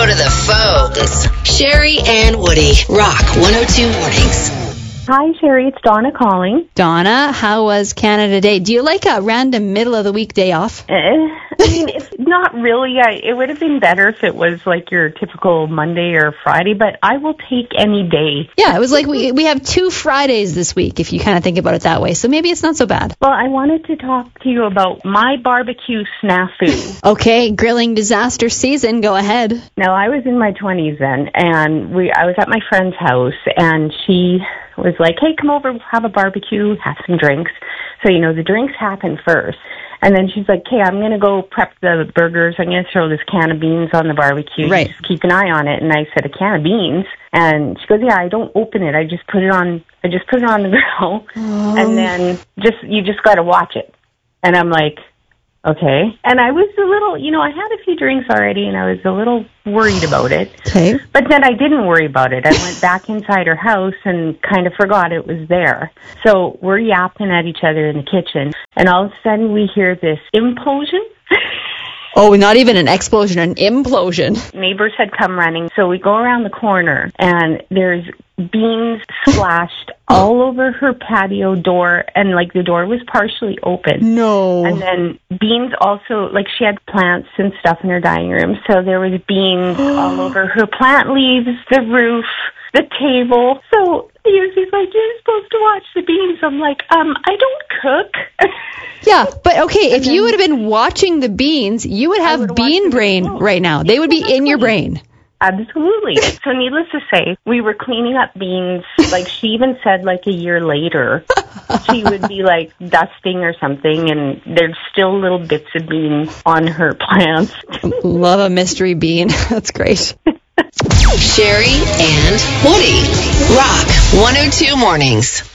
go to the phones. Sherry and Woody, Rock 102 Mornings. Hi, Sherry. It's Donna calling. Donna, how was Canada Day? Do you like a random middle of the week day off? I mean, it's not really. It would have been better if it was like your typical Monday or Friday, but I will take any day. Yeah, it was like we have 2 Fridays this week, if you kind of think about it that way. So maybe it's not so bad. Well, I wanted to talk to you about my barbecue snafu. Okay, grilling disaster season. Go ahead. Now, I was in my 20s then, and I was at my friend's house, and she was like, hey, come over, we'll have a barbecue, have some drinks. So, the drinks happen first. And then she's like, hey, I'm going to go prep the burgers. I'm going to throw this can of beans on the barbecue. Right. Just keep an eye on it. And I said, a can of beans? And she goes, yeah, I don't open it. I just put it on the grill. Oh. And then you just got to watch it. And I'm like, okay. And I was a little, I had a few drinks already, and I was a little worried about it. Okay. But then I didn't worry about it. I went back inside her house and kind of forgot it was there. So we're yapping at each other in the kitchen, and all of a sudden we hear this implosion. Oh, not even an explosion, an implosion. Neighbors had come running, so we go around the corner, and there's beans splashed all over her patio door, and the door was partially open. No. And then beans also, she had plants and stuff in her dining room, so there was beans all over her plant leaves, the roof, the table. So he's like, you're supposed to watch the beans. I'm like, I don't cook. Yeah, but okay, if you would have been watching the beans, you would have bean brain right now. They would be in your brain. Absolutely. So needless to say, we were cleaning up beans. She even said a year later, she would be dusting or something, and there's still little bits of bean on her plants. Love a mystery bean. That's great. Sherry and Woody, Rock 102 Mornings.